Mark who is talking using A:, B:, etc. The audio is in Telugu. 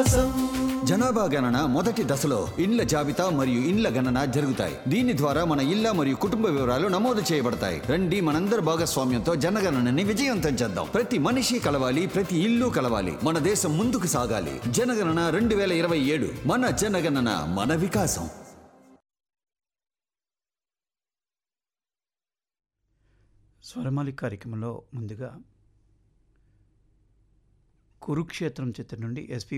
A: వికాసం.
B: జనాభా గణన మొదటి దశలో ఇండ్ల జాబితా మరియు ఇండ్ల గణన జరుగుతాయి. దీని ద్వారా మన ఇళ్ల మరియు కుటుంబ వివరాలు నమోదు చేయబడతాయి. రండి మనందరి భాగస్వామ్యంతో జనగణనని విజయవంతం చేద్దాం. ప్రతి మనిషి కలవాలి, ప్రతి ఇల్లు కలవాలి. మన దేశం ముందుకు సాగాలి. జనగణన 2027. మన జనగణన, మన వికాసం.
C: స్వరమాలి కార్యక్రమంలో ముందుగా కురుక్షేత్రం చిత్రం నుండి ఎస్పి